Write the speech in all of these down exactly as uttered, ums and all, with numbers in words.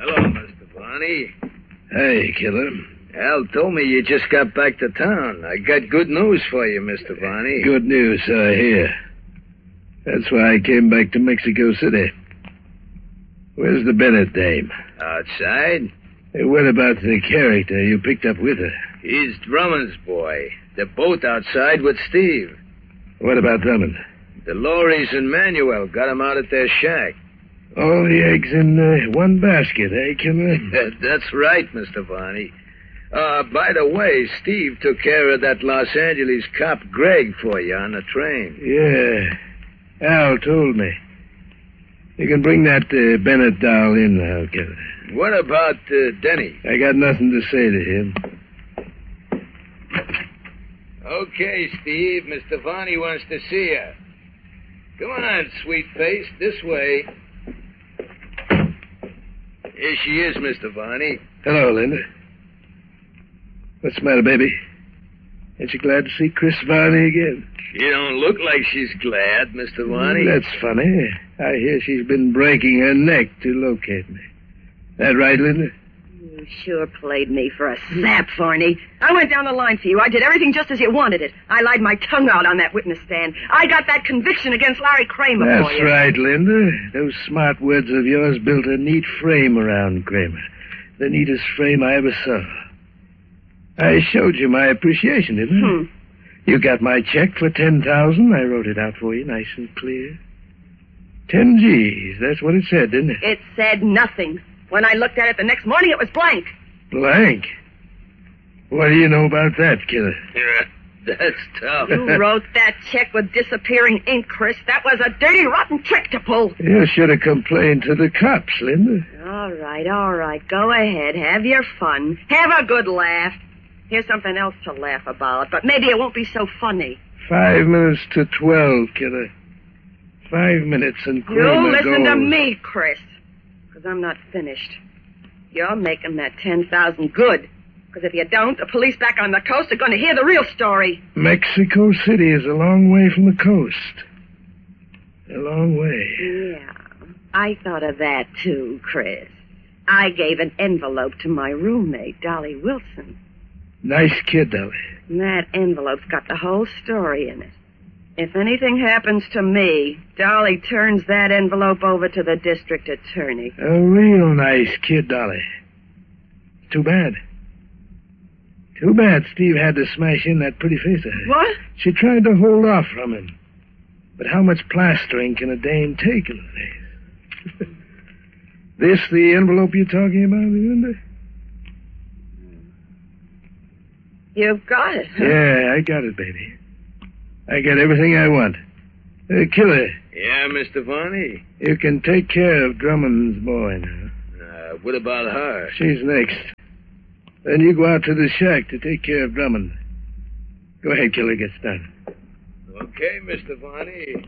Hello, Mister Barney. Hey, killer. Al told me you just got back to town. I got good news for you, Mister Barney. Good news, I hear. That's why I came back to Mexico City. Where's the Bennett dame? Outside? Hey, what about the character you picked up with her? He's Drummond's boy. They're both outside with Steve. What about Drummond? The Lorries and Manuel got him out at their shack. All the eggs in uh, one basket, eh, killer? That's right, Mister Barney. Uh, by the way, Steve took care of that Los Angeles cop Greg for you on the train. Yeah. Al told me. You can bring that uh, Bennett doll in now, killer. What about uh, Denny? I got nothing to say to him. Okay, Steve. Mister Barney wants to see you. Come on, sweet face. This way. Here she is, Mister Barney. Hello, Linda. What's the matter, baby? Ain't you glad to see Chris Varney again? She don't look like she's glad, Mister Varney. Mm, that's funny. I hear she's been breaking her neck to locate me. That right, Linda? You sure played me for a sap, Varney. I went down the line for you. I did everything just as you wanted it. I lied my tongue out on that witness stand. I got that conviction against Larry Kramer That's for you. That's right, Linda. Those smart words of yours built a neat frame around Kramer. The neatest frame I ever saw. I showed you my appreciation, didn't I? Hmm. You got my check for ten thousand. I wrote it out for you, nice and clear. Ten G's. That's what it said, didn't it? It said nothing. When I looked at it the next morning, it was blank. Blank? What do you know about that, killer? Yeah, that's tough. You wrote that check with disappearing ink, Chris. That was a dirty, rotten trick to pull. You should have complained to the cops, Linda. All right, all right. Go ahead. Have your fun. Have a good laugh. Here's something else to laugh about, but maybe it won't be so funny. Five minutes to twelve, killer. Five minutes and Kramer You listen goes. to me, Chris, because I'm not finished. You're making that ten thousand good, because if you don't, the police back on the coast are going to hear the real story. Mexico City is a long way from the coast. A long way. Yeah, I thought of that too, Chris. I gave an envelope to my roommate, Dolly Wilson. Nice kid, Dolly. And that envelope's got the whole story in it. If anything happens to me, Dolly turns that envelope over to the district attorney. A real nice kid, Dolly. Too bad. Too bad Steve had to smash in that pretty face of hers. What? She tried to hold off from him. But how much plastering can a dame take in a face? This the envelope you're talking about, Linda? You've got it, huh? Yeah, I got it, baby. I got everything I want. Uh, killer. Yeah, Mister Varney? You can take care of Drummond's boy now. Uh, what about her? She's next. Then you go out to the shack to take care of Drummond. Go ahead, killer. Get started. Okay, Mister Varney.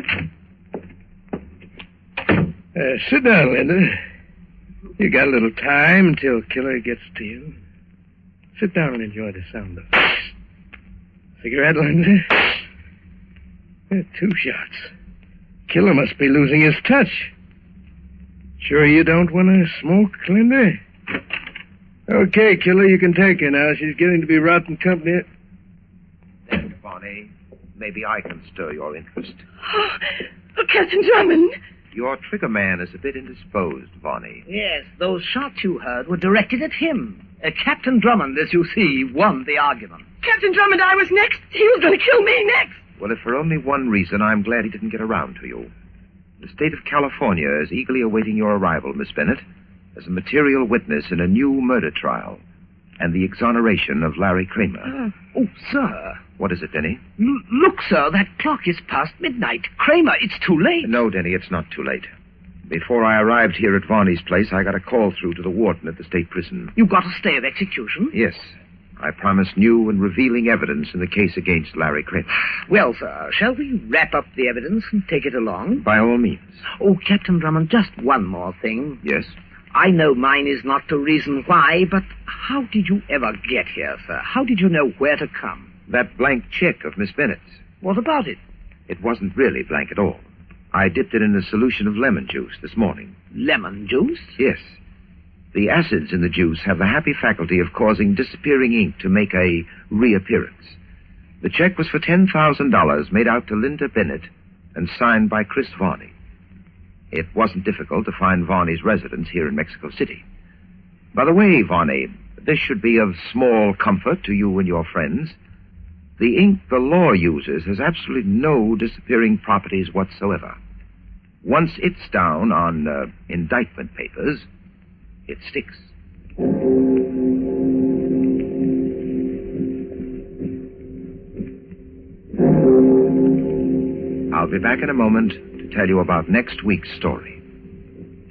Uh, sit down, Linda. You got a little time until Killer gets to you. Sit down and enjoy the sound of it. Cigarette, Linda? Uh, two shots. Killer must be losing his touch. Sure you don't want to smoke, Linda? Okay, Killer, you can take her now. She's getting to be rotten company. Mister Barney, maybe I can stir your interest. Oh, oh, Captain Drummond. Your trigger man is a bit indisposed, Varney. Yes, those shots you heard were directed at him. Uh, Captain Drummond, as you see, won the argument. Captain Drummond, I was next. He was going to kill me next. Well, if for only one reason, I'm glad he didn't get around to you. The state of California is eagerly awaiting your arrival, Miss Bennett, as a material witness in a new murder trial and the exoneration of Larry Kramer. Uh, oh, sir. What is it, Denny? L- look, sir, that clock is past midnight. Kramer, it's too late. No, Denny, it's not too late. Before I arrived here at Varney's place, I got a call through to the warden at the state prison. You got a stay of execution? Yes. I promised new and revealing evidence in the case against Larry Kramer. Well, sir, shall we wrap up the evidence and take it along? By all means. Oh, Captain Drummond, just one more thing. Yes? I know mine is not the reason why, but how did you ever get here, sir? How did you know where to come? That blank check of Miss Bennett's. What about it? It wasn't really blank at all. I dipped it in a solution of lemon juice this morning. Lemon juice? Yes. The acids in the juice have the happy faculty of causing disappearing ink to make a reappearance. The check was for ten thousand dollars made out to Linda Bennett and signed by Chris Varney. It wasn't difficult to find Varney's residence here in Mexico City. By the way, Varney, this should be of small comfort to you and your friends. The ink the law uses has absolutely no disappearing properties whatsoever. Once it's down on uh, indictment papers, it sticks. I'll be back in a moment to tell you about next week's story.